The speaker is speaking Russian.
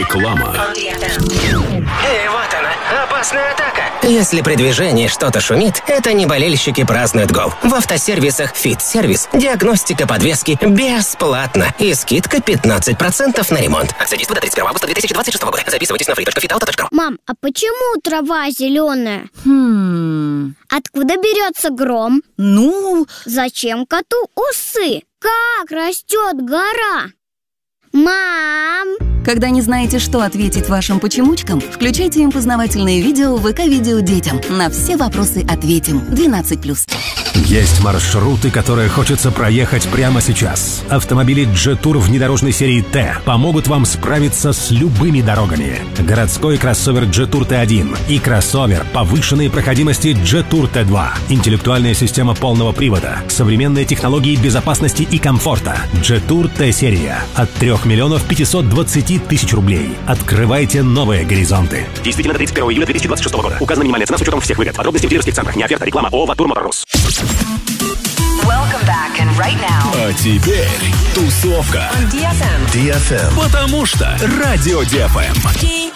Реклама. Вот она, опасная атака. Если при движении что-то шумит, это не болельщики празднуют гол. В автосервисах «Фит-сервис» диагностика подвески бесплатна и скидка 15% на ремонт. Акция действует до 31 августа 2026 года. Записывайтесь на free.fitauto.ru. Мам, а почему трава зеленая? Откуда берется гром? Зачем коту усы? Как растет гора? Мам! Когда не знаете, что ответить вашим почемучкам, включайте им познавательные видео в ВК-видео детям. На все вопросы ответим. 12+. Есть маршруты, которые хочется проехать прямо сейчас. Автомобили Jetour внедорожной серии Т помогут вам справиться с любыми дорогами. Городской кроссовер Jetour T1 и кроссовер повышенной проходимости Jetour T2. Интеллектуальная система полного привода, современные технологии безопасности и комфорта. Jetour T-серия от 3 520 000 рублей. Открывайте новые горизонты. Действительно до 31 июля 2026 года. Указана минимальная цена с учетом всех выгод. Подробности в дилерских центрах. Не оферта, реклама ООО «Ватур Моторс». А теперь тусовка. DFM. Потому что Радио DFM.